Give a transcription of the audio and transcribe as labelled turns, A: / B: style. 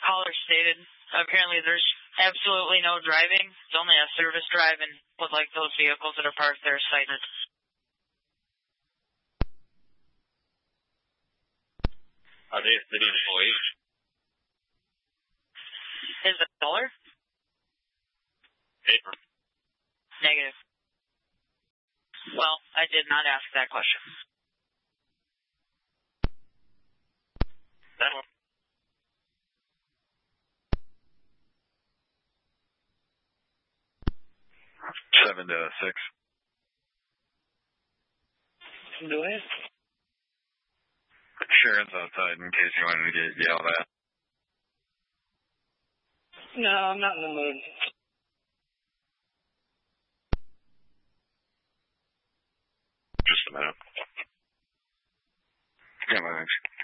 A: caller stated, apparently there's absolutely no driving. It's only a service drive, and with like those vehicles that are parked there cited.
B: Are they a city employee?
A: Is it dollar?
B: Paper.
A: Negative. Well, I did not ask that question.
B: That one.
C: 7 to 6.
A: Do it.
C: Sharon's outside in case you wanted to get yelled at.
A: No, I'm not in the mood.
C: Just a minute. Yeah, my thanks.